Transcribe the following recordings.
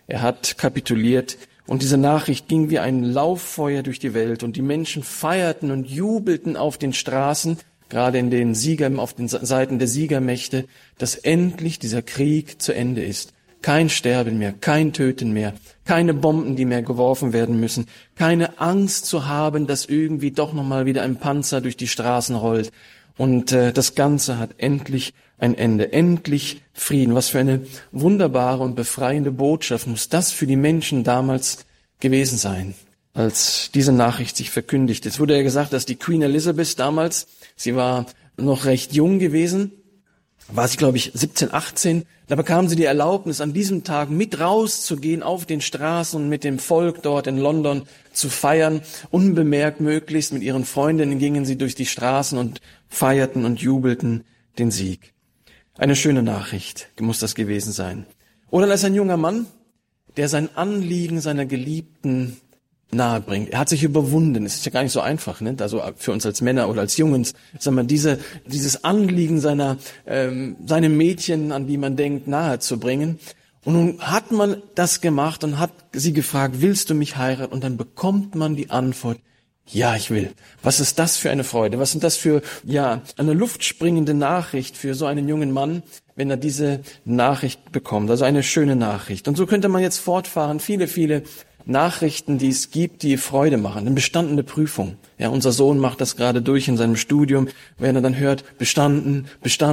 Er hat kapituliert und diese Nachricht ging wie ein Lauffeuer durch die Welt und die Menschen feierten und jubelten auf den Straßen, gerade auf den Seiten der Siegermächte, dass endlich dieser Krieg zu Ende ist. Kein Sterben mehr, kein Töten mehr, keine Bomben, die mehr geworfen werden müssen, keine Angst zu haben, dass irgendwie doch nochmal wieder ein Panzer durch die Straßen rollt. Und das Ganze hat endlich ein Ende, endlich Frieden. Was für eine wunderbare und befreiende Botschaft muss das für die Menschen damals gewesen sein, als diese Nachricht sich verkündigt. Jetzt wurde ja gesagt, dass die Queen Elizabeth damals, sie war noch recht jung gewesen, war sie, glaube ich, 17, 18. Da bekam sie die Erlaubnis, an diesem Tag mit rauszugehen auf den Straßen und mit dem Volk dort in London zu feiern. Unbemerkt möglichst mit ihren Freundinnen gingen sie durch die Straßen und feierten und jubelten den Sieg. Eine schöne Nachricht muss das gewesen sein. Oder als ein junger Mann, der sein Anliegen seiner Geliebten nahe bringt. Er hat sich überwunden. Es ist ja gar nicht so einfach, ne? Also für uns als Männer oder als Jungs, sagen wir, dieses Anliegen seinem Mädchen, an die man denkt, nahe zu bringen. Und nun hat man das gemacht und hat sie gefragt, willst du mich heiraten? Und dann bekommt man die Antwort, ja, ich will. Was ist das für eine Freude? Was sind das für, eine luftspringende Nachricht für so einen jungen Mann, wenn er diese Nachricht bekommt? Also eine schöne Nachricht. Und so könnte man jetzt fortfahren. Viele, viele Nachrichten, die es gibt, die Freude machen. Eine bestandene Prüfung. Ja, unser Sohn macht das gerade durch in seinem Studium. Wenn er dann hört, bestanden,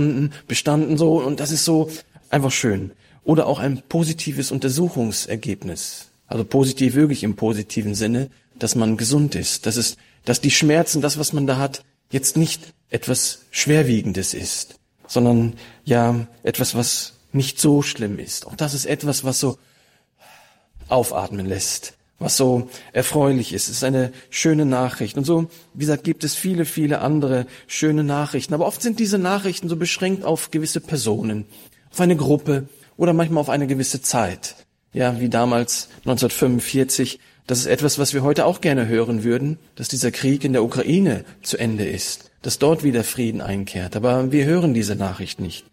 so. Und das ist so einfach schön. Oder auch ein positives Untersuchungsergebnis. Also positiv wirklich im positiven Sinne, dass man gesund ist. Dass die Schmerzen, das, was man da hat, jetzt nicht etwas Schwerwiegendes ist, sondern etwas, was nicht so schlimm ist. Auch das ist etwas, was so aufatmen lässt, was so erfreulich ist. Es ist eine schöne Nachricht. Und so, wie gesagt, gibt es viele, viele andere schöne Nachrichten. Aber oft sind diese Nachrichten so beschränkt auf gewisse Personen, auf eine Gruppe oder manchmal auf eine gewisse Zeit. Ja, wie damals 1945. Das ist etwas, was wir heute auch gerne hören würden, dass dieser Krieg in der Ukraine zu Ende ist, dass dort wieder Frieden einkehrt. Aber wir hören diese Nachricht nicht.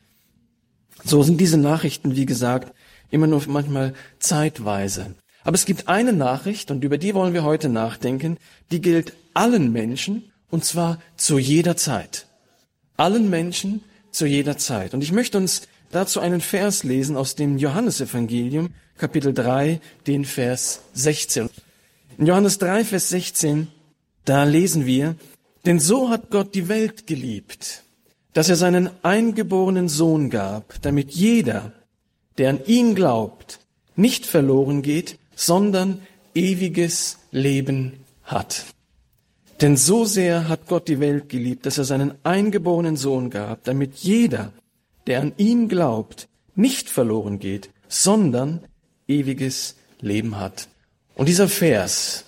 So sind diese Nachrichten, wie gesagt, immer nur manchmal zeitweise. Aber es gibt eine Nachricht, und über die wollen wir heute nachdenken, die gilt allen Menschen, und zwar zu jeder Zeit. Allen Menschen zu jeder Zeit. Und ich möchte uns dazu einen Vers lesen aus dem Johannesevangelium, Kapitel 3, den Vers 16. In Johannes 3, Vers 16, da lesen wir, denn so hat Gott die Welt geliebt, dass er seinen eingeborenen Sohn gab, damit jeder, der an ihn glaubt, nicht verloren geht, sondern ewiges Leben hat. Denn so sehr hat Gott die Welt geliebt, dass er seinen eingeborenen Sohn gab, damit jeder, der an ihn glaubt, nicht verloren geht, sondern ewiges Leben hat. Und dieser Vers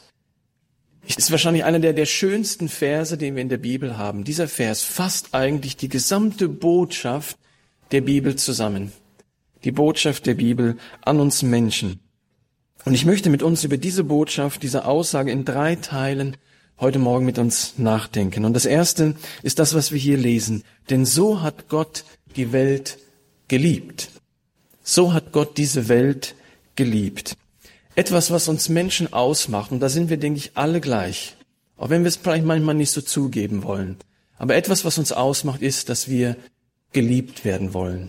ist wahrscheinlich einer der schönsten Verse, den wir in der Bibel haben. Dieser Vers fasst eigentlich die gesamte Botschaft der Bibel zusammen. Die Botschaft der Bibel an uns Menschen. Und ich möchte mit uns über diese Botschaft, diese Aussage in 3 Teilen heute Morgen mit uns nachdenken. Und das erste ist das, was wir hier lesen. Denn so hat Gott die Welt geliebt. So hat Gott diese Welt geliebt. Etwas, was uns Menschen ausmacht, und da sind wir, denke ich, alle gleich. Auch wenn wir es vielleicht manchmal nicht so zugeben wollen. Aber etwas, was uns ausmacht, ist, dass wir geliebt werden wollen.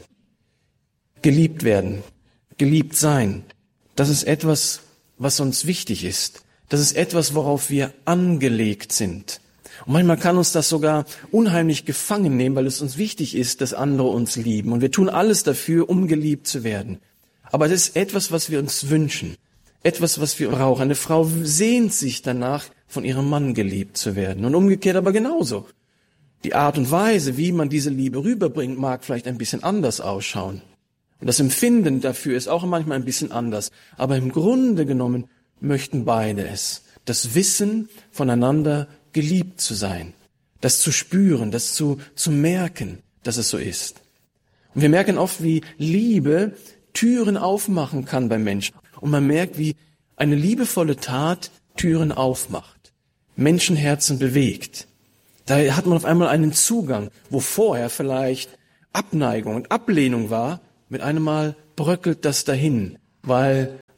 Geliebt werden, geliebt sein, das ist etwas, was uns wichtig ist. Das ist etwas, worauf wir angelegt sind. Und manchmal kann uns das sogar unheimlich gefangen nehmen, weil es uns wichtig ist, dass andere uns lieben. Und wir tun alles dafür, um geliebt zu werden. Aber das ist etwas, was wir uns wünschen. Etwas, was wir brauchen. Eine Frau sehnt sich danach, von ihrem Mann geliebt zu werden. Und umgekehrt aber genauso. Die Art und Weise, wie man diese Liebe rüberbringt, mag vielleicht ein bisschen anders ausschauen. Und das Empfinden dafür ist auch manchmal ein bisschen anders. Aber im Grunde genommen möchten beide es. Das Wissen, voneinander geliebt zu sein. Das zu spüren, das zu merken, dass es so ist. Und wir merken oft, wie Liebe Türen aufmachen kann bei Menschen. Und man merkt, wie eine liebevolle Tat Türen aufmacht. Menschenherzen bewegt. Da hat man auf einmal einen Zugang, wo vorher vielleicht Abneigung und Ablehnung war. Mit einem Mal bröckelt das dahin, weil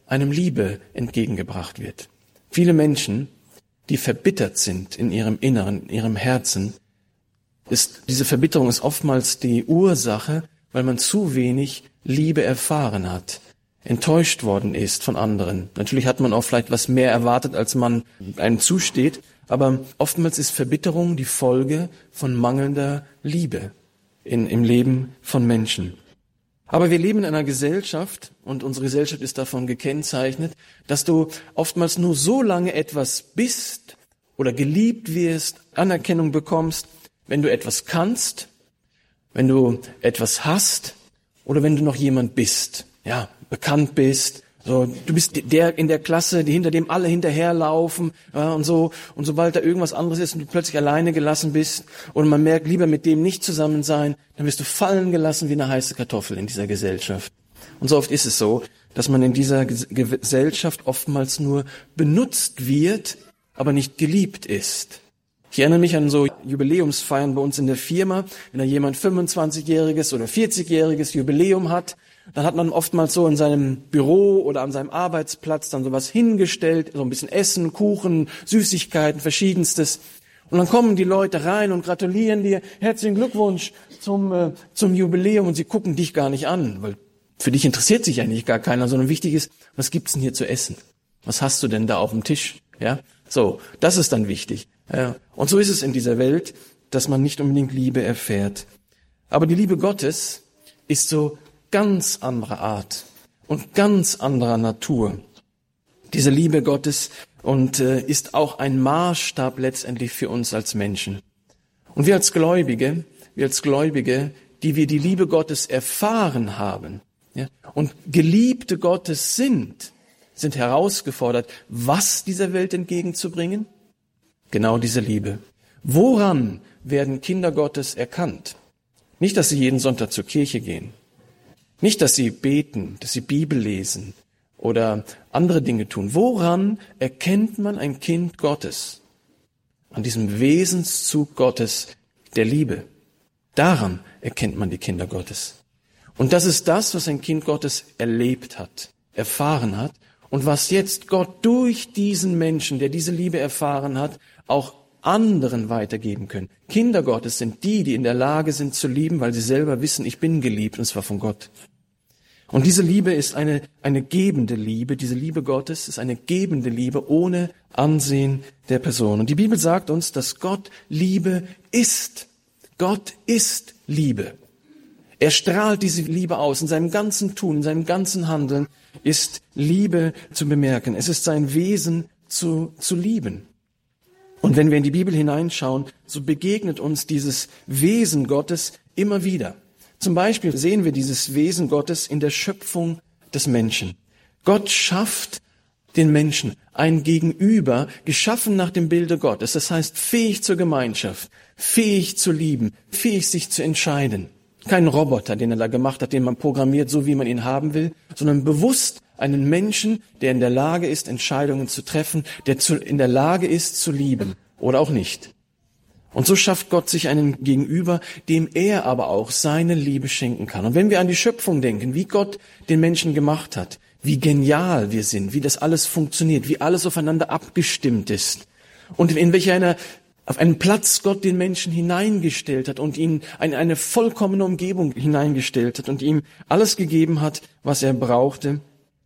einem Liebe entgegengebracht wird. Viele Menschen, die verbittert sind in ihrem Inneren, in ihrem Herzen, diese Verbitterung ist oftmals die Ursache, weil man zu wenig Liebe erfahren hat, enttäuscht worden ist von anderen. Natürlich hat man auch vielleicht was mehr erwartet, als man einem zusteht, aber oftmals ist Verbitterung die Folge von mangelnder Liebe im Leben von Menschen. Aber wir leben in einer Gesellschaft, und unsere Gesellschaft ist davon gekennzeichnet, dass du oftmals nur so lange etwas bist oder geliebt wirst, Anerkennung bekommst, wenn du etwas kannst, wenn du etwas hast oder wenn du noch jemand bist, ja, bekannt bist. So, du bist der in der Klasse, hinter dem alle hinterherlaufen, ja, und sobald da irgendwas anderes ist und du plötzlich alleine gelassen bist und man merkt, lieber mit dem nicht zusammen sein, dann wirst du fallen gelassen wie eine heiße Kartoffel in dieser Gesellschaft. Und so oft ist es so, dass man in dieser Gesellschaft oftmals nur benutzt wird, aber nicht geliebt ist. Ich erinnere mich an so Jubiläumsfeiern bei uns in der Firma, wenn da jemand 25-jähriges oder 40-jähriges Jubiläum hat, dann hat man oftmals so in seinem Büro oder an seinem Arbeitsplatz dann sowas hingestellt, so ein bisschen Essen, Kuchen, Süßigkeiten, Verschiedenstes. Und dann kommen die Leute rein und gratulieren dir, herzlichen Glückwunsch zum Jubiläum, und sie gucken dich gar nicht an, weil für dich interessiert sich eigentlich gar keiner, sondern wichtig ist, was gibt's denn hier zu essen? Was hast du denn da auf dem Tisch? Ja, so, das ist dann wichtig. Ja. Und so ist es in dieser Welt, dass man nicht unbedingt Liebe erfährt. Aber die Liebe Gottes ist so ganz anderer Art und ganz anderer Natur. Diese Liebe Gottes ist auch ein Maßstab letztendlich für uns als Menschen. Und wir als Gläubige, die wir die Liebe Gottes erfahren haben, ja, und Geliebte Gottes sind herausgefordert, was dieser Welt entgegenzubringen? Genau diese Liebe. Woran werden Kinder Gottes erkannt? Nicht, dass sie jeden Sonntag zur Kirche gehen. Nicht, dass sie beten, dass sie Bibel lesen oder andere Dinge tun. Woran erkennt man ein Kind Gottes? An diesem Wesenszug Gottes der Liebe. Daran erkennt man die Kinder Gottes. Und das ist das, was ein Kind Gottes erlebt hat, erfahren hat und was jetzt Gott durch diesen Menschen, der diese Liebe erfahren hat, auch anderen weitergeben können. Kinder Gottes sind die in der Lage sind zu lieben, weil sie selber wissen, ich bin geliebt, und zwar von Gott. Und diese Liebe ist eine gebende Liebe. Diese Liebe Gottes ist eine gebende Liebe ohne Ansehen der Person. Und die Bibel sagt uns, dass Gott Liebe ist. Gott ist Liebe. Er strahlt diese Liebe aus. In seinem ganzen Tun, in seinem ganzen Handeln ist Liebe zu bemerken. Es ist sein Wesen zu lieben. Und wenn wir in die Bibel hineinschauen, so begegnet uns dieses Wesen Gottes immer wieder. Zum Beispiel sehen wir dieses Wesen Gottes in der Schöpfung des Menschen. Gott schafft den Menschen, ein Gegenüber, geschaffen nach dem Bilde Gottes. Das heißt, fähig zur Gemeinschaft, fähig zu lieben, fähig sich zu entscheiden. Kein Roboter, den er da gemacht hat, den man programmiert, so wie man ihn haben will, sondern bewusst einen Menschen, der in der Lage ist, Entscheidungen zu treffen, der in der Lage ist, zu lieben oder auch nicht. Und so schafft Gott sich einen Gegenüber, dem er aber auch seine Liebe schenken kann. Und wenn wir an die Schöpfung denken, wie Gott den Menschen gemacht hat, wie genial wir sind, wie das alles funktioniert, wie alles aufeinander abgestimmt ist und auf einen Platz Gott den Menschen hineingestellt hat und ihn in eine vollkommene Umgebung hineingestellt hat und ihm alles gegeben hat, was er brauchte,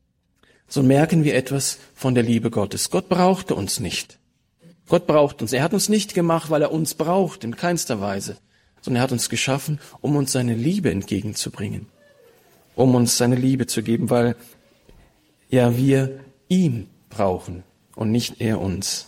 so merken wir etwas von der Liebe Gottes. Gott brauchte uns nicht. Gott braucht uns. Er hat uns nicht gemacht, weil er uns braucht, in keinster Weise, sondern er hat uns geschaffen, um uns seine Liebe entgegenzubringen, um uns seine Liebe zu geben, weil ja wir ihn brauchen und nicht er uns.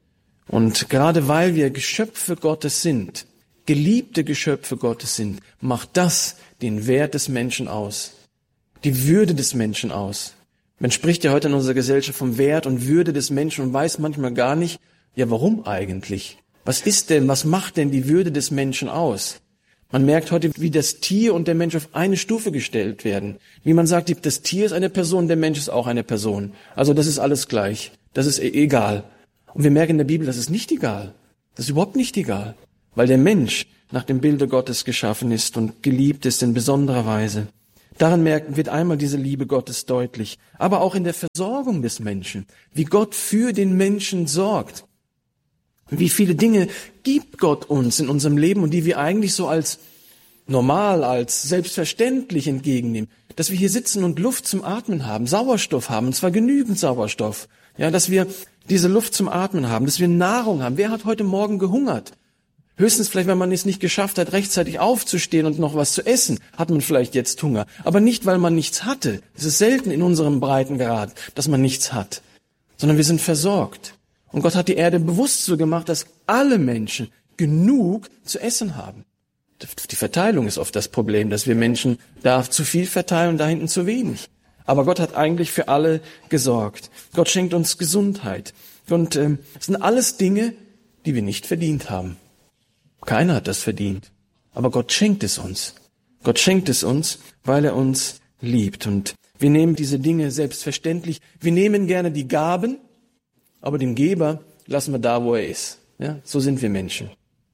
Und gerade weil wir Geschöpfe Gottes sind, geliebte Geschöpfe Gottes sind, macht das den Wert des Menschen aus, die Würde des Menschen aus. Man spricht ja heute in unserer Gesellschaft vom Wert und Würde des Menschen und weiß manchmal gar nicht, ja, warum eigentlich? Was macht denn die Würde des Menschen aus? Man merkt heute, wie das Tier und der Mensch auf eine Stufe gestellt werden. Wie man sagt, das Tier ist eine Person, der Mensch ist auch eine Person. Also das ist alles gleich. Das ist egal. Und wir merken in der Bibel, das ist nicht egal. Das ist überhaupt nicht egal. Weil der Mensch nach dem Bilde Gottes geschaffen ist und geliebt ist in besonderer Weise. Daran wird einmal diese Liebe Gottes deutlich, aber auch in der Versorgung des Menschen, wie Gott für den Menschen sorgt. Wie viele Dinge gibt Gott uns in unserem Leben und die wir eigentlich so als normal, als selbstverständlich entgegennehmen. Dass wir hier sitzen und Luft zum Atmen haben, Sauerstoff haben, und zwar genügend Sauerstoff. Ja, dass wir diese Luft zum Atmen haben, dass wir Nahrung haben. Wer hat heute Morgen gehungert? Höchstens vielleicht, wenn man es nicht geschafft hat, rechtzeitig aufzustehen und noch was zu essen, hat man vielleicht jetzt Hunger. Aber nicht, weil man nichts hatte. Es ist selten in unserem Breitengrad, dass man nichts hat, sondern wir sind versorgt. Und Gott hat die Erde bewusst so gemacht, dass alle Menschen genug zu essen haben. Die Verteilung ist oft das Problem, dass wir Menschen da zu viel verteilen und da hinten zu wenig. Aber Gott hat eigentlich für alle gesorgt. Gott schenkt uns Gesundheit. Und es sind alles Dinge, die wir nicht verdient haben. Keiner hat das verdient. Aber Gott schenkt es uns. Gott schenkt es uns, weil er uns liebt. Und wir nehmen diese Dinge selbstverständlich. Wir nehmen gerne die Gaben, aber den Geber lassen wir da, wo er ist. Ja, so sind wir Menschen.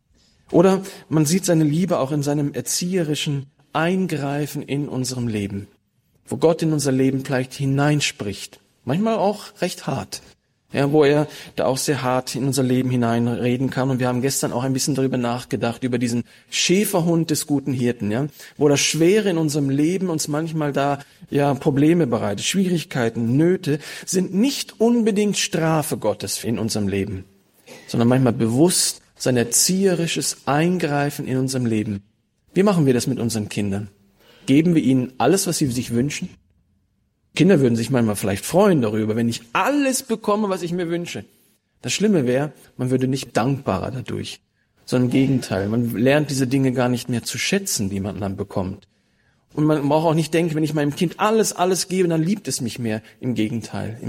Oder man sieht seine Liebe auch in seinem erzieherischen Eingreifen in unserem Leben, wo Gott in unser Leben vielleicht hineinspricht, manchmal auch recht hart, ja, wo er da auch sehr hart in unser Leben hineinreden kann. Und wir haben gestern auch ein bisschen darüber nachgedacht, über diesen Schäferhund des guten Hirten, ja, wo das Schwere in unserem Leben uns manchmal da ja Probleme bereitet, Schwierigkeiten, Nöte, sind nicht unbedingt Strafe Gottes in unserem Leben, sondern manchmal bewusst sein erzieherisches Eingreifen in unserem Leben. Wie machen wir das mit unseren Kindern? Geben wir ihnen alles, was sie sich wünschen? Kinder würden sich manchmal vielleicht freuen darüber, wenn ich alles bekomme, was ich mir wünsche. Das Schlimme wäre, man würde nicht dankbarer dadurch, sondern im Gegenteil. Man lernt diese Dinge gar nicht mehr zu schätzen, die man dann bekommt. Und man braucht auch nicht denken, wenn ich meinem Kind alles gebe, dann liebt es mich mehr. Im Gegenteil.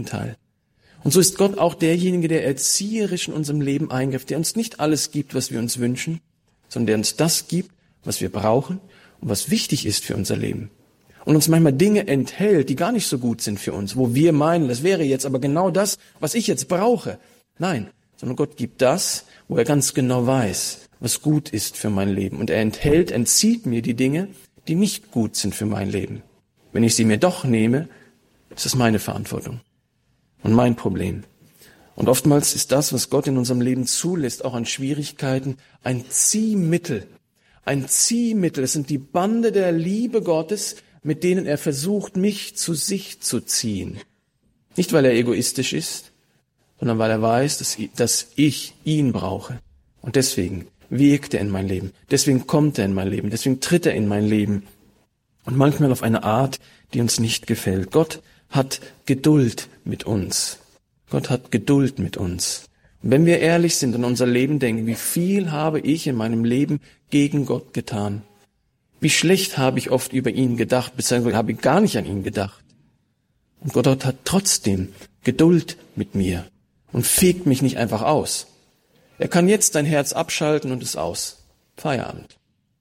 Und so ist Gott auch derjenige, der erzieherisch in unserem Leben eingreift, der uns nicht alles gibt, was wir uns wünschen, sondern der uns das gibt, was wir brauchen und was wichtig ist für unser Leben. Und uns manchmal Dinge enthält, die gar nicht so gut sind für uns, wo wir meinen, das wäre jetzt aber genau das, was ich jetzt brauche. Nein, sondern Gott gibt das, wo er ganz genau weiß, was gut ist für mein Leben. Und er entzieht mir die Dinge, die nicht gut sind für mein Leben. Wenn ich sie mir doch nehme, ist das meine Verantwortung. Und mein Problem. Und oftmals ist das, was Gott in unserem Leben zulässt, auch an Schwierigkeiten, ein Ziehmittel. Ein Ziehmittel. Es sind die Bande der Liebe Gottes, mit denen er versucht, mich zu sich zu ziehen. Nicht, weil er egoistisch ist, sondern weil er weiß, dass ich ihn brauche. Und deswegen wirkt er in mein Leben. Deswegen kommt er in mein Leben. Deswegen tritt er in mein Leben. Und manchmal auf eine Art, die uns nicht gefällt. Gott hat Geduld mit uns. Gott hat Geduld mit uns. Und wenn wir ehrlich sind und unser Leben denken, wie viel habe ich in meinem Leben gegen Gott getan? Wie schlecht habe ich oft über ihn gedacht, beziehungsweise habe ich gar nicht an ihn gedacht. Und Gott hat trotzdem Geduld mit mir und fegt mich nicht einfach aus. Er kann jetzt dein Herz abschalten und es aus. Feierabend.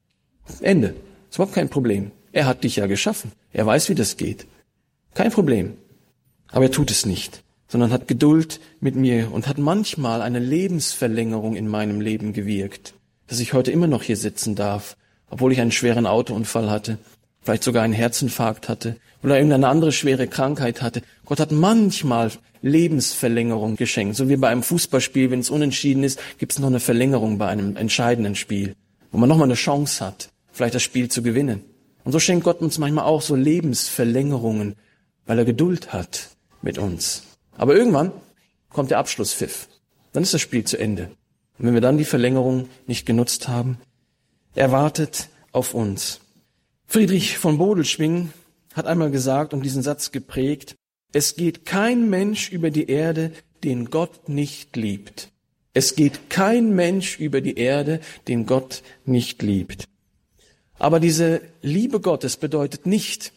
Ende. Ist überhaupt kein Problem. Er hat dich ja geschaffen. Er weiß, wie das geht. Kein Problem. Aber er tut es nicht, sondern hat Geduld mit mir und hat manchmal eine Lebensverlängerung in meinem Leben gewirkt, dass ich heute immer noch hier sitzen darf, obwohl ich einen schweren Autounfall hatte, vielleicht sogar einen Herzinfarkt hatte oder irgendeine andere schwere Krankheit hatte. Gott hat manchmal Lebensverlängerung geschenkt. So wie bei einem Fußballspiel, wenn es unentschieden ist, gibt es noch eine Verlängerung bei einem entscheidenden Spiel, wo man nochmal eine Chance hat, vielleicht das Spiel zu gewinnen. Und so schenkt Gott uns manchmal auch so Lebensverlängerungen, weil er Geduld hat mit uns. Aber irgendwann kommt der Abschlusspfiff. Dann ist das Spiel zu Ende. Und wenn wir dann die Verlängerung nicht genutzt haben, er wartet auf uns. Friedrich von Bodelschwingh hat einmal gesagt und diesen Satz geprägt: Es geht kein Mensch über die Erde, den Gott nicht liebt. Es geht kein Mensch über die Erde, den Gott nicht liebt. Aber diese Liebe Gottes bedeutet nicht,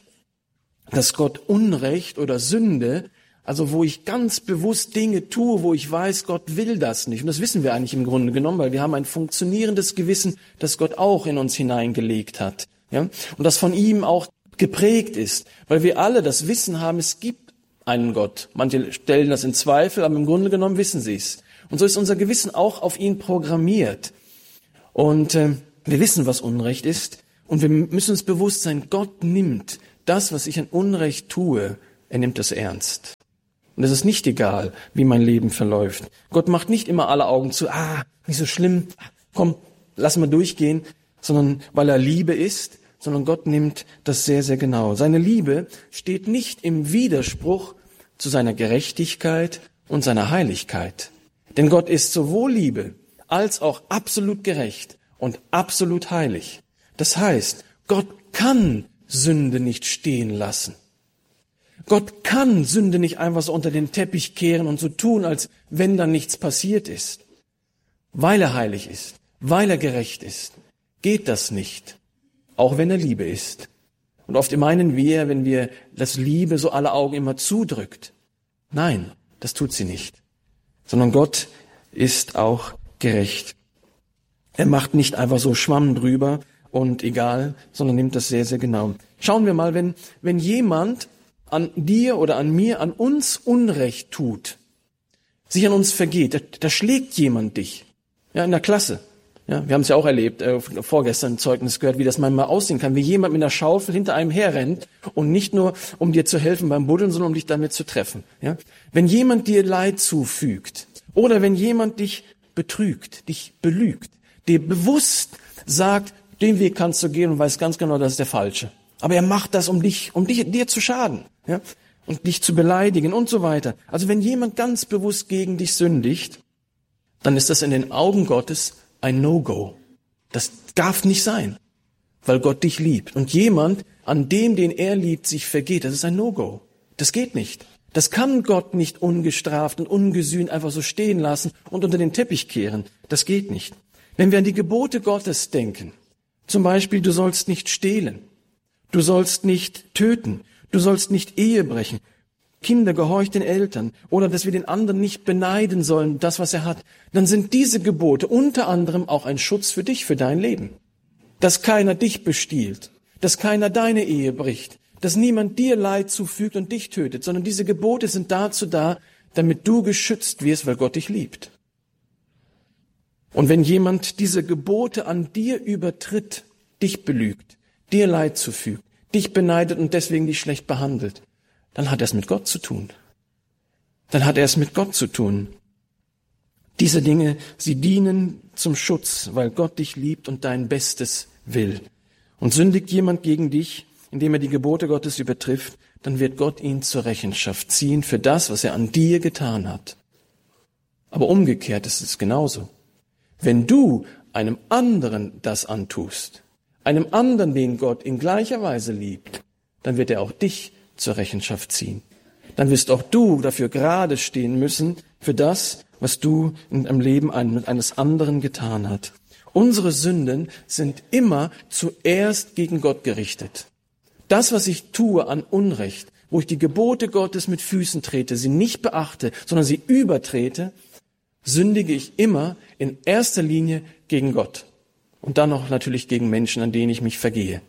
dass Gott Unrecht oder Sünde, also wo ich ganz bewusst Dinge tue, wo ich weiß, Gott will das nicht. Und das wissen wir eigentlich im Grunde genommen, weil wir haben ein funktionierendes Gewissen, das Gott auch in uns hineingelegt hat. Ja? Und das von ihm auch geprägt ist, weil wir alle das Wissen haben, es gibt einen Gott. Manche stellen das in Zweifel, aber im Grunde genommen wissen sie es. Und so ist unser Gewissen auch auf ihn programmiert. Und wir wissen, was Unrecht ist. Und wir müssen uns bewusst sein, Gott nimmt das, was ich an Unrecht tue, er nimmt das ernst. Und es ist nicht egal, wie mein Leben verläuft. Gott macht nicht immer alle Augen zu, nicht so schlimm, komm, lass mal durchgehen, sondern weil er Liebe ist, sondern Gott nimmt das sehr, sehr genau. Seine Liebe steht nicht im Widerspruch zu seiner Gerechtigkeit und seiner Heiligkeit. Denn Gott ist sowohl Liebe als auch absolut gerecht und absolut heilig. Das heißt, Gott kann Sünde nicht stehen lassen. Gott kann Sünde nicht einfach so unter den Teppich kehren und so tun, als wenn da nichts passiert ist. Weil er heilig ist, weil er gerecht ist, geht das nicht, auch wenn er Liebe ist. Und oft meinen wir, wenn wir das Liebe so alle Augen immer zudrückt. Nein, das tut sie nicht. Sondern Gott ist auch gerecht. Er macht nicht einfach so Schwamm drüber und egal, sondern nimmt das sehr, sehr genau. Schauen wir mal, wenn jemand an dir oder an mir, an uns Unrecht tut, sich an uns vergeht, da schlägt jemand dich. Ja, in der Klasse. Ja, wir haben es ja auch erlebt, vorgestern ein Zeugnis gehört, wie das manchmal aussehen kann, wie jemand mit einer Schaufel hinter einem herrennt und nicht nur, um dir zu helfen beim Buddeln, sondern um dich damit zu treffen. Ja? Wenn jemand dir Leid zufügt oder wenn jemand dich betrügt, dich belügt, dir bewusst sagt, den Weg kannst du gehen und weiß ganz genau, das ist der falsche. Aber er macht das, um dir zu schaden, ja? Und dich zu beleidigen und so weiter. Also wenn jemand ganz bewusst gegen dich sündigt, dann ist das in den Augen Gottes ein No-Go. Das darf nicht sein, weil Gott dich liebt. Und jemand, an dem, den er liebt, sich vergeht, das ist ein No-Go. Das geht nicht. Das kann Gott nicht ungestraft und ungesühnt einfach so stehen lassen und unter den Teppich kehren. Das geht nicht. Wenn wir an die Gebote Gottes denken, zum Beispiel, du sollst nicht stehlen, du sollst nicht töten, du sollst nicht Ehe brechen, Kinder, gehorcht den Eltern, oder dass wir den anderen nicht beneiden sollen, das, was er hat, dann sind diese Gebote unter anderem auch ein Schutz für dich, für dein Leben. Dass keiner dich bestiehlt, dass keiner deine Ehe bricht, dass niemand dir Leid zufügt und dich tötet, sondern diese Gebote sind dazu da, damit du geschützt wirst, weil Gott dich liebt. Und wenn jemand diese Gebote an dir übertritt, dich belügt, dir Leid zufügt, dich beneidet und deswegen dich schlecht behandelt, dann hat er es mit Gott zu tun. Dann hat er es mit Gott zu tun. Diese Dinge, sie dienen zum Schutz, weil Gott dich liebt und dein Bestes will. Und sündigt jemand gegen dich, indem er die Gebote Gottes übertrifft, dann wird Gott ihn zur Rechenschaft ziehen für das, was er an dir getan hat. Aber umgekehrt ist es genauso. Wenn du einem anderen das antust, einem anderen, den Gott in gleicher Weise liebt, dann wird er auch dich zur Rechenschaft ziehen. Dann wirst auch du dafür gerade stehen müssen für das, was du in deinem Leben eines anderen getan hast. Unsere Sünden sind immer zuerst gegen Gott gerichtet. Das, was ich tue an Unrecht, wo ich die Gebote Gottes mit Füßen trete, sie nicht beachte, sondern sie übertrete, sündige ich immer in erster Linie gegen Gott. Und dann noch natürlich gegen Menschen, an denen ich mich vergehe.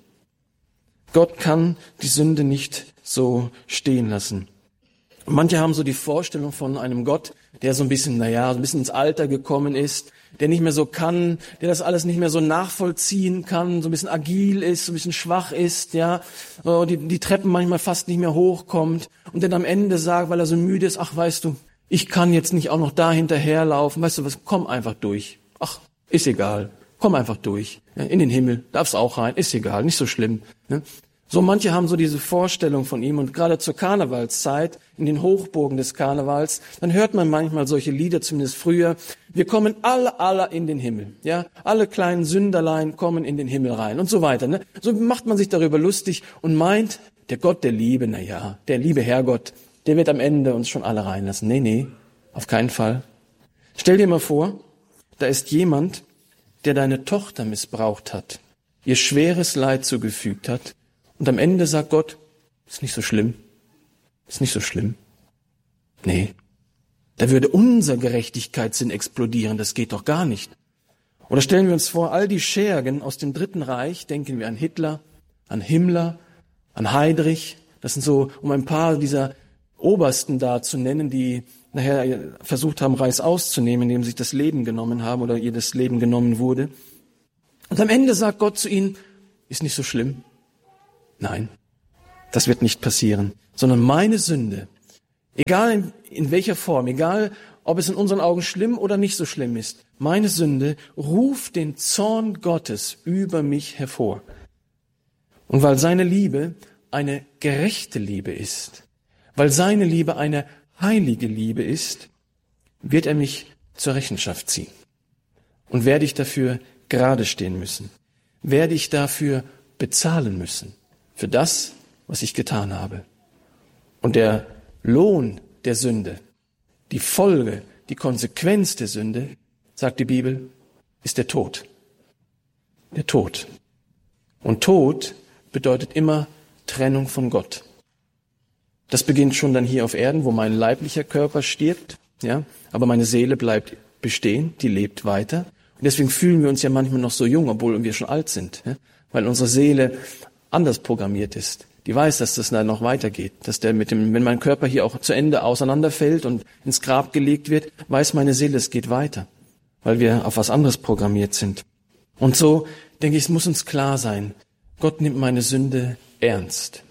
Gott kann die Sünde nicht so stehen lassen. Und manche haben so die Vorstellung von einem Gott, der so ein bisschen ins Alter gekommen ist, der nicht mehr so kann, der das alles nicht mehr so nachvollziehen kann, so ein bisschen agil ist, so ein bisschen schwach ist, ja, die Treppen manchmal fast nicht mehr hochkommt und dann am Ende sagt, weil er so müde ist, ach, weißt du, ich kann jetzt nicht auch noch da hinterherlaufen, weißt du was, komm einfach durch. Ach, ist egal. Komm einfach durch. Ja, in den Himmel, darfst auch rein, ist egal, nicht so schlimm. Ne? So manche haben so diese Vorstellung von ihm und gerade zur Karnevalszeit, in den Hochburgen des Karnevals, dann hört man manchmal solche Lieder, zumindest früher. Wir kommen alle in den Himmel. Ja, alle kleinen Sünderlein kommen in den Himmel rein und so weiter. Ne? So macht man sich darüber lustig und meint, der Gott der Liebe, der liebe Herrgott, der wird am Ende uns schon alle reinlassen. Nee, auf keinen Fall. Stell dir mal vor, da ist jemand, der deine Tochter missbraucht hat, ihr schweres Leid zugefügt hat, und am Ende sagt Gott, ist nicht so schlimm, ist nicht so schlimm. Nee, da würde unser Gerechtigkeitssinn explodieren, das geht doch gar nicht. Oder stellen wir uns vor, all die Schergen aus dem Dritten Reich, denken wir an Hitler, an Himmler, an Heydrich, das sind so, um ein paar dieser Obersten da zu nennen, die nachher versucht haben, Reichsaus zu nehmen, indem sie sich das Leben genommen haben oder ihr das Leben genommen wurde. Und am Ende sagt Gott zu ihnen, ist nicht so schlimm. Nein, das wird nicht passieren, sondern meine Sünde, egal in welcher Form, egal ob es in unseren Augen schlimm oder nicht so schlimm ist, meine Sünde ruft den Zorn Gottes über mich hervor. Und weil seine Liebe eine gerechte Liebe ist, weil seine Liebe eine heilige Liebe ist, wird er mich zur Rechenschaft ziehen. Und werde ich dafür gerade stehen müssen, werde ich dafür bezahlen müssen, für das, was ich getan habe. Und der Lohn der Sünde, die Folge, die Konsequenz der Sünde, sagt die Bibel, ist der Tod. Der Tod. Und Tod bedeutet immer Trennung von Gott. Das beginnt schon dann hier auf Erden, wo mein leiblicher Körper stirbt, ja, aber meine Seele bleibt bestehen, die lebt weiter. Und deswegen fühlen wir uns ja manchmal noch so jung, obwohl wir schon alt sind, ja, weil unsere Seele anders programmiert ist. Die weiß, dass das dann noch weitergeht, dass wenn mein Körper hier auch zu Ende auseinanderfällt und ins Grab gelegt wird, weiß meine Seele, es geht weiter, weil wir auf was anderes programmiert sind. Und so, denke ich, es muss uns klar sein, Gott nimmt meine Sünde ernst.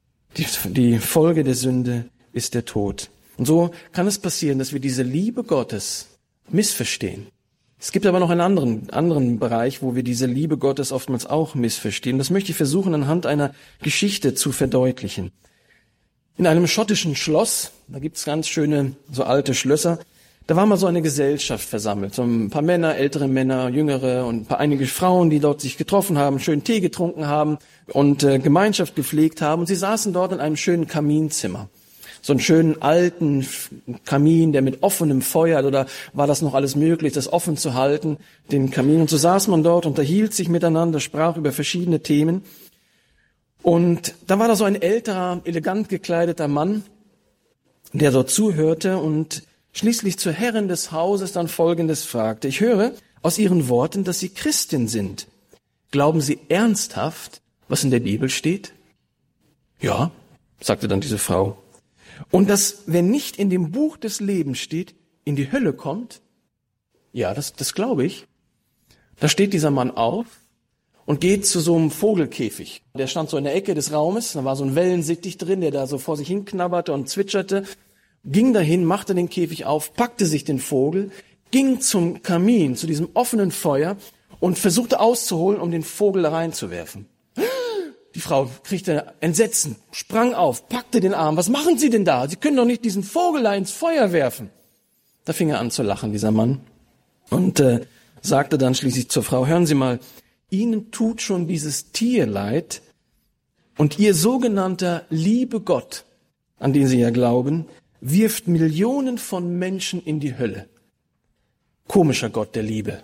Die Folge der Sünde ist der Tod. Und so kann es passieren, dass wir diese Liebe Gottes missverstehen. Es gibt aber noch einen anderen Bereich, wo wir diese Liebe Gottes oftmals auch missverstehen. Das möchte ich versuchen, anhand einer Geschichte zu verdeutlichen. In einem schottischen Schloss, da gibt's ganz schöne, so alte Schlösser, da war mal so eine Gesellschaft versammelt. So ein paar Männer, ältere Männer, jüngere und einige Frauen, die dort sich getroffen haben, schön Tee getrunken haben und Gemeinschaft gepflegt haben. Und sie saßen dort in einem schönen Kaminzimmer. So einen schönen alten Kamin, der mit offenem Feuer, oder war das noch alles möglich, das offen zu halten, den Kamin. Und so saß man dort, unterhielt sich miteinander, sprach über verschiedene Themen. Und da war da so ein älterer, elegant gekleideter Mann, der dort zuhörte und schließlich zur Herrin des Hauses dann Folgendes fragte. Ich höre aus Ihren Worten, dass Sie Christin sind. Glauben Sie ernsthaft, was in der Bibel steht? Ja, sagte dann diese Frau. Und dass, wenn nicht in dem Buch des Lebens steht, in die Hölle kommt? Ja, das glaube ich. Da steht dieser Mann auf und geht zu so einem Vogelkäfig. Der stand so in der Ecke des Raumes, da war so ein Wellensittich drin, der da so vor sich hin knabberte und zwitscherte, ging dahin, machte den Käfig auf, packte sich den Vogel, ging zum Kamin, zu diesem offenen Feuer und versuchte auszuholen, um den Vogel da reinzuwerfen. Die Frau kriegte Entsetzen, sprang auf, packte den Arm. Was machen Sie denn da? Sie können doch nicht diesen Vogel da ins Feuer werfen. Da fing er an zu lachen, dieser Mann, und sagte dann schließlich zur Frau, hören Sie mal, Ihnen tut schon dieses Tier leid und Ihr sogenannter liebe Gott, an den Sie ja glauben, wirft Millionen von Menschen in die Hölle. Komischer Gott der Liebe.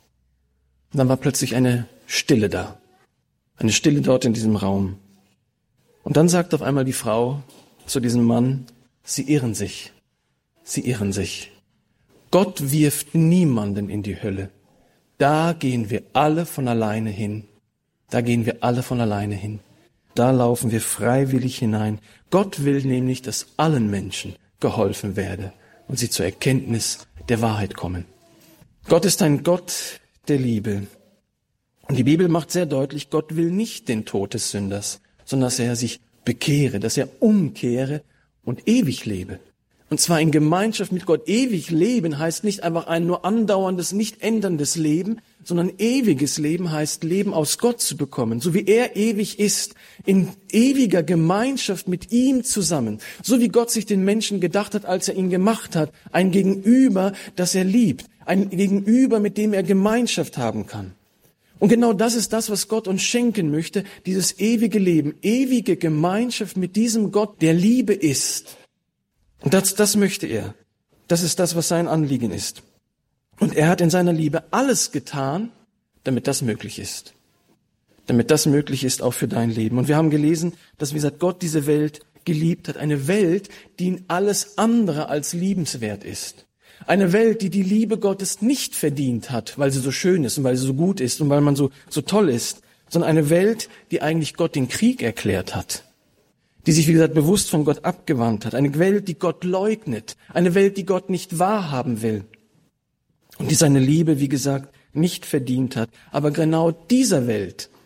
Und dann war plötzlich eine Stille da. Eine Stille dort in diesem Raum. Und dann sagt auf einmal die Frau zu diesem Mann, Sie irren sich. Sie irren sich. Gott wirft niemanden in die Hölle. Da gehen wir alle von alleine hin. Da gehen wir alle von alleine hin. Da laufen wir freiwillig hinein. Gott will nämlich, dass allen Menschen geholfen werde und sie zur Erkenntnis der Wahrheit kommen. Gott ist ein Gott der Liebe. Und die Bibel macht sehr deutlich, Gott will nicht den Tod des Sünders, sondern dass er sich bekehre, dass er umkehre und ewig lebe. Und zwar in Gemeinschaft mit Gott. Ewig leben heißt nicht einfach ein nur andauerndes, nicht änderndes Leben, sondern ewiges Leben heißt Leben aus Gott zu bekommen, so wie er ewig ist, in ewiger Gemeinschaft mit ihm zusammen, so wie Gott sich den Menschen gedacht hat, als er ihn gemacht hat, ein Gegenüber, das er liebt, ein Gegenüber, mit dem er Gemeinschaft haben kann. Und genau das ist das, was Gott uns schenken möchte, dieses ewige Leben, ewige Gemeinschaft mit diesem Gott, der Liebe ist. Und das möchte er. Das ist das, was sein Anliegen ist. Und er hat in seiner Liebe alles getan, damit das möglich ist. Damit das möglich ist auch für dein Leben. Und wir haben gelesen, dass, wie gesagt, Gott diese Welt geliebt hat. Eine Welt, die in alles andere als liebenswert ist. Eine Welt, die die Liebe Gottes nicht verdient hat, weil sie so schön ist und weil sie so gut ist und weil man so toll ist, sondern eine Welt, die eigentlich Gott den Krieg erklärt hat, die sich, wie gesagt, bewusst von Gott abgewandt hat, eine Welt, die Gott leugnet, eine Welt, die Gott nicht wahrhaben will und die seine Liebe, wie gesagt, nicht verdient hat. Aber genau dieser Welt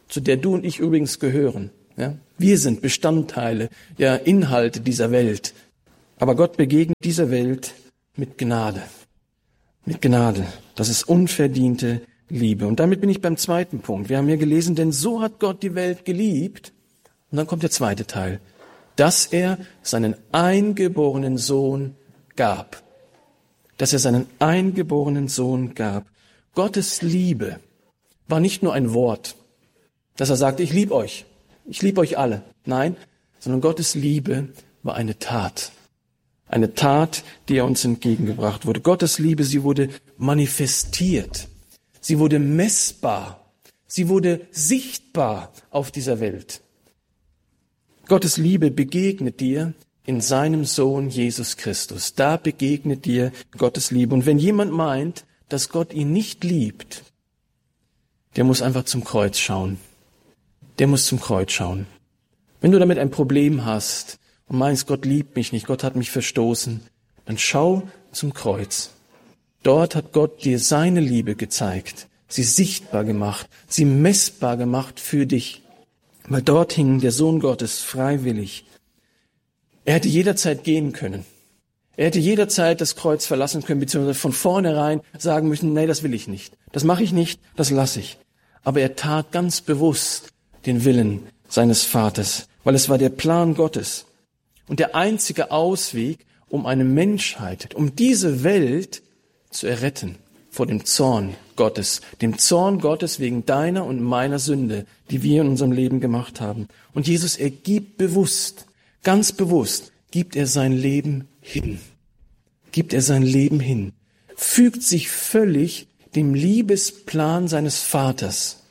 zu der du und ich übrigens gehören. Ja? Wir sind Bestandteile, ja, Inhalte dieser Welt. Aber Gott begegnet dieser Welt mit Gnade. Mit Gnade. Das ist unverdiente Liebe. Und damit bin ich beim zweiten Punkt. Wir haben hier gelesen, denn so hat Gott die Welt geliebt. Und dann kommt der zweite Teil. Dass er seinen eingeborenen Sohn gab. Dass er seinen eingeborenen Sohn gab. Gottes Liebe war nicht nur ein Wort, dass er sagte, ich liebe euch alle. Nein, sondern Gottes Liebe war eine Tat. Eine Tat, die er uns entgegengebracht wurde. Gottes Liebe, sie wurde manifestiert. Sie wurde messbar. Sie wurde sichtbar auf dieser Welt. Gottes Liebe begegnet dir in seinem Sohn Jesus Christus. Da begegnet dir Gottes Liebe. Und wenn jemand meint, dass Gott ihn nicht liebt, der muss einfach zum Kreuz schauen. Der muss zum Kreuz schauen. Wenn du damit ein Problem hast und meinst, Gott liebt mich nicht, Gott hat mich verstoßen, dann schau zum Kreuz. Dort hat Gott dir seine Liebe gezeigt, sie sichtbar gemacht, sie messbar gemacht für dich. Weil dort hing der Sohn Gottes freiwillig. Er hätte jederzeit gehen können. Er hätte jederzeit das Kreuz verlassen können, beziehungsweise von vornherein sagen müssen, nee, das will ich nicht. Das mache ich nicht, das lasse ich. Aber er tat ganz bewusst den Willen seines Vaters, weil es war der Plan Gottes. Und der einzige Ausweg, um eine Menschheit, um diese Welt zu erretten vor dem Zorn Gottes wegen deiner und meiner Sünde, die wir in unserem Leben gemacht haben. Und Jesus, er gibt bewusst, ganz bewusst, gibt er sein Leben hin. Gibt er sein Leben hin. Fügt sich völlig dem Liebesplan seines Vaters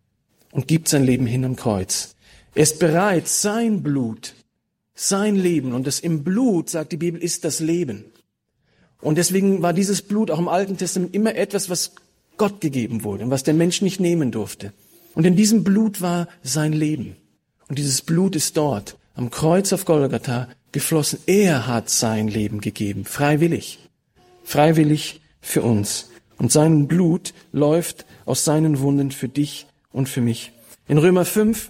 und gibt sein Leben hin am Kreuz. Er ist bereit, sein Blut, sein Leben, und das im Blut, sagt die Bibel, ist das Leben. Und deswegen war dieses Blut auch im Alten Testament immer etwas, was Gott gegeben wurde und was der Mensch nicht nehmen durfte. Und in diesem Blut war sein Leben. Und dieses Blut ist dort, am Kreuz auf Golgatha, geflossen. Er hat sein Leben gegeben, freiwillig. Freiwillig für uns. Und sein Blut läuft aus seinen Wunden für dich und für mich. In Römer 5,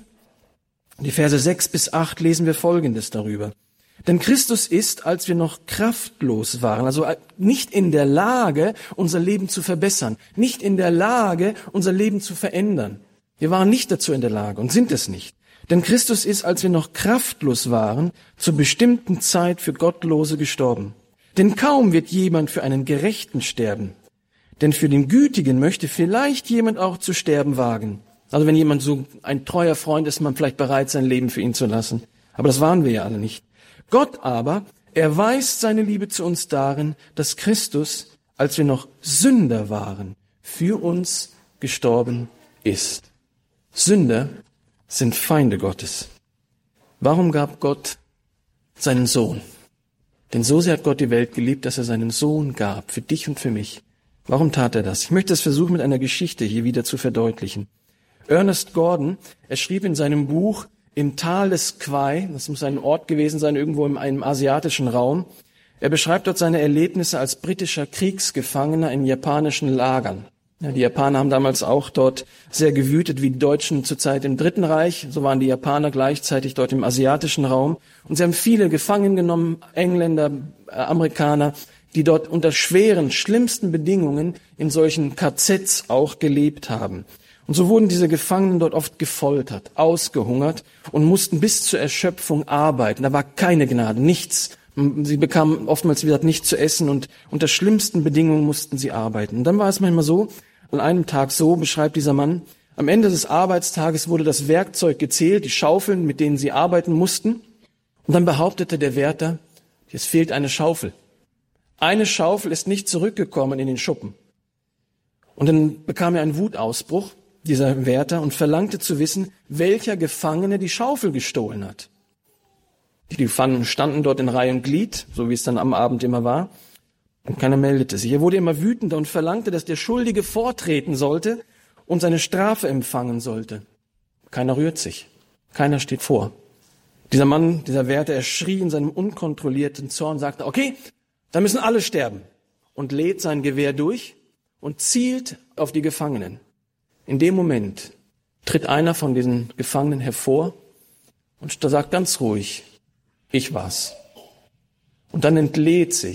die Verse 6 bis 8, lesen wir Folgendes darüber. Denn Christus ist, als wir noch kraftlos waren, also nicht in der Lage, unser Leben zu verbessern, nicht in der Lage, unser Leben zu verändern. Wir waren nicht dazu in der Lage und sind es nicht. Denn Christus ist, als wir noch kraftlos waren, zur bestimmten Zeit für Gottlose gestorben. Denn kaum wird jemand für einen Gerechten sterben. Denn für den Gütigen möchte vielleicht jemand auch zu sterben wagen. Also wenn jemand so ein treuer Freund ist, man vielleicht bereit, sein Leben für ihn zu lassen. Aber das waren wir ja alle nicht. Gott aber erweist seine Liebe zu uns darin, dass Christus, als wir noch Sünder waren, für uns gestorben ist. Sünder sind Feinde Gottes. Warum gab Gott seinen Sohn? Denn so sehr hat Gott die Welt geliebt, dass er seinen Sohn gab, für dich und für mich. Warum tat er das? Ich möchte es versuchen, mit einer Geschichte hier wieder zu verdeutlichen. Ernest Gordon, er schrieb in seinem Buch Im Tal des Kwai, das muss ein Ort gewesen sein, irgendwo in einem asiatischen Raum. Er beschreibt dort seine Erlebnisse als britischer Kriegsgefangener in japanischen Lagern. Ja, die Japaner haben damals auch dort sehr gewütet, wie die Deutschen zur Zeit im Dritten Reich. So waren die Japaner gleichzeitig dort im asiatischen Raum. Und sie haben viele gefangen genommen, Engländer, Amerikaner, die dort unter schweren, schlimmsten Bedingungen in solchen KZs auch gelebt haben. Und so wurden diese Gefangenen dort oft gefoltert, ausgehungert und mussten bis zur Erschöpfung arbeiten. Da war keine Gnade, nichts. Sie bekamen oftmals, wie gesagt, nichts zu essen und unter schlimmsten Bedingungen mussten sie arbeiten. Und dann war es manchmal so, an einem Tag so, beschreibt dieser Mann, am Ende des Arbeitstages wurde das Werkzeug gezählt, die Schaufeln, mit denen sie arbeiten mussten. Und dann behauptete der Wärter, es fehlt eine Schaufel. Eine Schaufel ist nicht zurückgekommen in den Schuppen. Und dann bekam er einen Wutausbruch, dieser Wärter, und verlangte zu wissen, welcher Gefangene die Schaufel gestohlen hat. Die Gefangenen standen dort in Reihe und Glied, so wie es dann am Abend immer war, und keiner meldete sich. Er wurde immer wütender und verlangte, dass der Schuldige vortreten sollte und seine Strafe empfangen sollte. Keiner rührt sich, keiner steht vor. Dieser Mann, dieser Wärter, er schrie in seinem unkontrollierten Zorn, sagte, okay, dann müssen alle sterben, und lädt sein Gewehr durch und zielt auf die Gefangenen. In dem Moment tritt einer von diesen Gefangenen hervor und sagt ganz ruhig, ich war's. Und dann entlädt sich